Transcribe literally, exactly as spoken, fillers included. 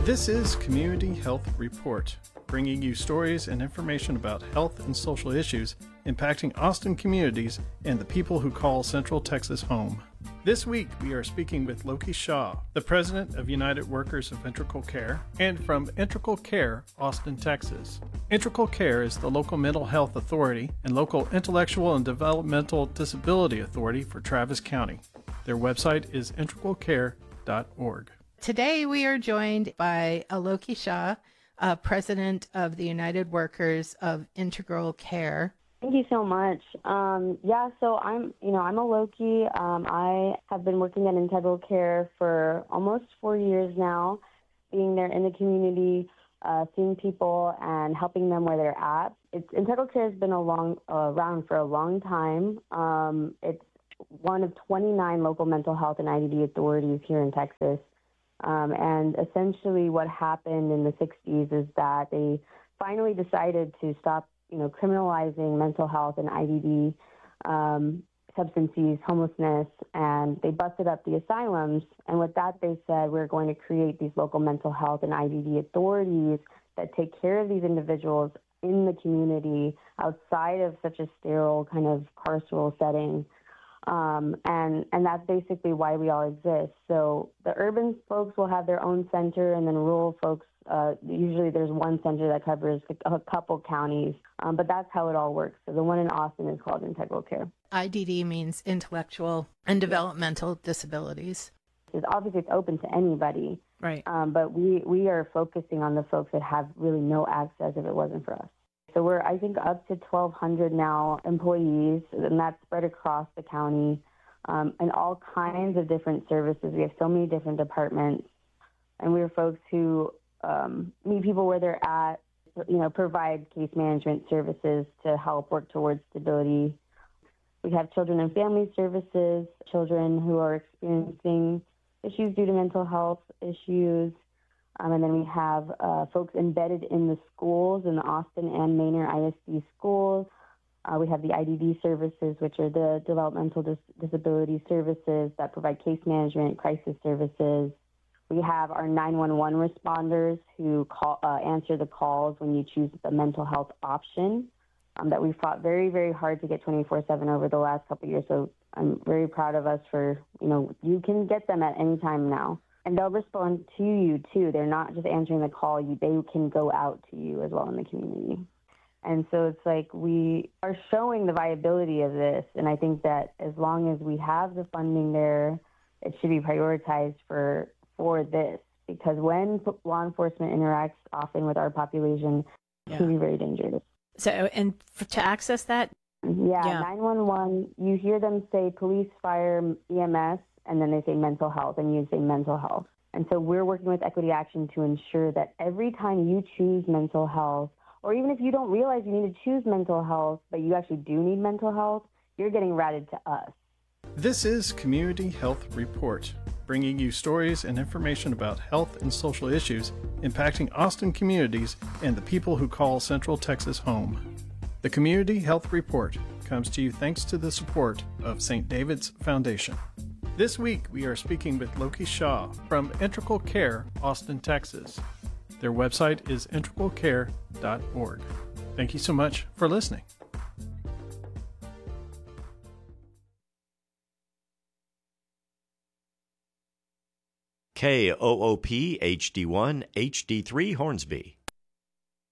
This is Community Health Report, bringing you stories and information about health and social issues impacting Austin communities and the people who call Central Texas home. This week, we are speaking with Loki Shaw, the president of United Workers of Integral Care, and from Integral Care, Austin, Texas. Integral Care is the local mental health authority and local intellectual and developmental disability authority for Travis County. Their website is integral care dot org. Today, we are joined by Loki Shaw, uh, president of the United Workers of Integral Care. Thank you so much. Um, yeah, so I'm, you know, I'm a Loki. Um, I have been working at Integral Care for almost four years now, being there in the community, uh, seeing people and helping them where they're at. It's, Integral Care has been a long, uh, around for a long time. Um, it's one of twenty-nine local mental health and I D D authorities here in Texas. Um, and essentially what happened in the sixties is that they finally decided to stop you know, criminalizing mental health and I D D, um, substance use, homelessness, and they busted up the asylums. And with that, they said, we're going to create these local mental health and I D D authorities that take care of these individuals in the community outside of such a sterile kind of carceral setting. Um, and, and that's basically why we all exist. So the urban folks will have their own center, and then rural folks, uh, usually there's one center that covers a couple counties, um, but that's how it all works. So the one in Austin is called Integral Care. I D D means intellectual and developmental disabilities. It's obviously it's open to anybody, right? Um, but we, we are focusing on the folks that have really no access if it wasn't for us. So we're, I think, up to twelve hundred now employees, and that's spread across the county, um, and all kinds of different services. We have so many different departments, and we're folks who um, meet people where they're at, you know, provide case management services to help work towards stability. We have children and family services, children who are experiencing issues due to mental health issues. Um, and then we have uh, folks embedded in the schools, in the Austin and Manor I S D schools. Uh, we have the I D D services, which are the developmental dis- disability services that provide case management, crisis services. We have our nine one one responders who call, uh, answer the calls when you choose the mental health option um, that we fought very, very hard to get twenty-four seven over the last couple of years. So I'm very proud of us for, you know, you can get them at any time now. And they'll respond to you, too. They're not just answering the call. You, they can go out to you as well in the community. And so it's like we are showing the viability of this. And I think that as long as we have the funding there, it should be prioritized for for this. Because when law enforcement interacts often with our population, it yeah. can be very dangerous. So, and for, to access that? Yeah, yeah, nine one one, you hear them say police, fire, E M S, and then they say mental health, and you say mental health. And so we're working with Equity Action to ensure that every time you choose mental health, or even if you don't realize you need to choose mental health, but you actually do need mental health, you're getting routed to us. This is Community Health Report, bringing you stories and information about health and social issues impacting Austin communities and the people who call Central Texas home. The Community Health Report comes to you thanks to the support of Saint David's Foundation. This week, we are speaking with Loki Shaw from Integral Care, Austin, Texas. Their website is integral care dot org. Thank you so much for listening. K O O P H D one H D three Hornsby.